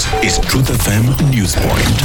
is Truth FM Newspoint.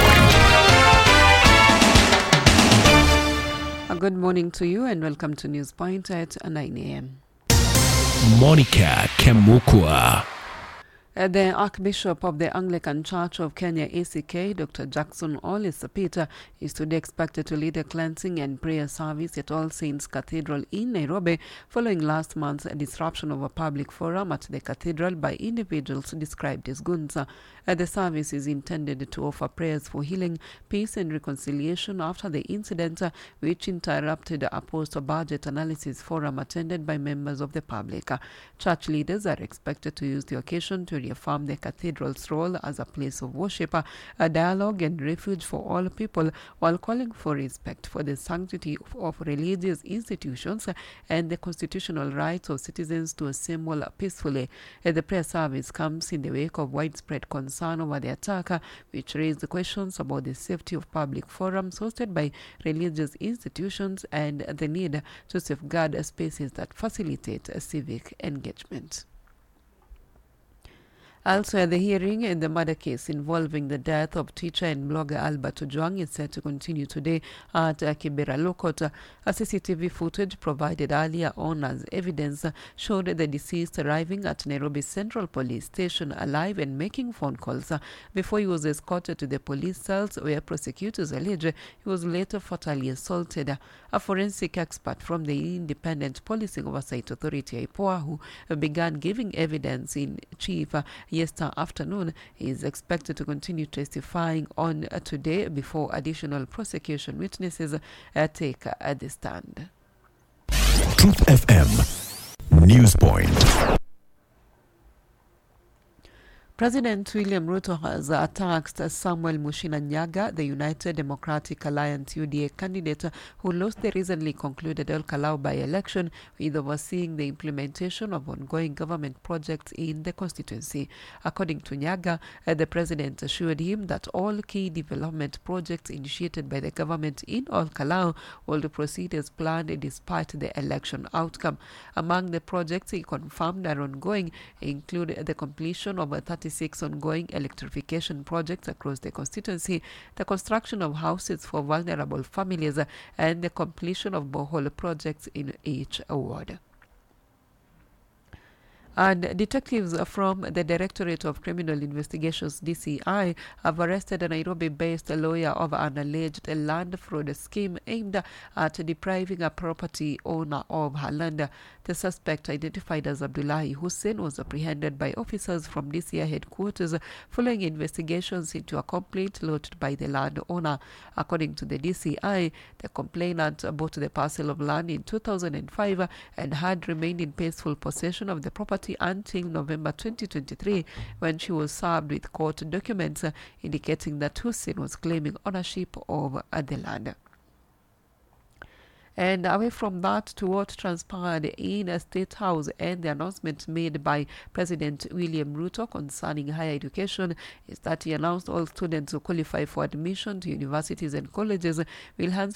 Good morning to you and welcome to Newspoint at 9 a.m. Monica Kemukwa. The Archbishop of the Anglican Church of Kenya, ACK, Dr. Jackson Ole Sapita, is today expected to lead a cleansing and prayer service at All Saints Cathedral in Nairobi following last month's disruption of a public forum at the cathedral by individuals described as goons. The service is intended to offer prayers for healing, peace and reconciliation after the incident which interrupted a post-budget analysis forum attended by members of the public. Church leaders are expected to use the occasion to reaffirm the cathedral's role as a place of worship, a dialogue and refuge for all people, while calling for respect for the sanctity of religious institutions and the constitutional rights of citizens to assemble peacefully. The prayer service comes in the wake of widespread concern over the attack, which raised questions about the safety of public forums hosted by religious institutions and the need to safeguard spaces that facilitate civic engagement. Also, the hearing in the murder case involving the death of teacher and blogger Albert Ojwang is set to continue today at Kibera Low Court. A CCTV footage provided earlier on as evidence showed the deceased arriving at Nairobi Central Police Station alive and making phone calls before he was escorted to the police cells where prosecutors allege he was later fatally assaulted. A forensic expert from the Independent Policing Oversight Authority, IPOA, who began giving evidence in chief yesterday afternoon, is expected to continue testifying on today before additional prosecution witnesses take the stand. Truth FM Newspoint. President William Ruto has attacked Samuel Mushina Nyaga, the United Democratic Alliance UDA candidate who lost the recently concluded El Kalau by-election, with overseeing the implementation of ongoing government projects in the constituency. According to Nyaga, the president assured him that all key development projects initiated by the government in El Kalau will proceed as planned despite the election outcome. Among the projects he confirmed are ongoing include the completion of 36 ongoing electrification projects across the constituency, the construction of houses for vulnerable families, and the completion of borehole projects in each ward. And detectives from the Directorate of Criminal Investigations, DCI, have arrested a Nairobi-based lawyer of an alleged land fraud scheme aimed at depriving a property owner of her land. The suspect, identified as Abdullahi Hussein, was apprehended by officers from DCI headquarters following investigations into a complaint lodged by the landowner. According to the DCI, the complainant bought the parcel of land in 2005 and had remained in peaceful possession of the property until November 2023, when she was served with court documents indicating that Hussein was claiming ownership of the land. And away from that to what transpired in a State House and the announcement made by President William Ruto concerning higher education is that he announced all students who qualify for admission to universities and colleges will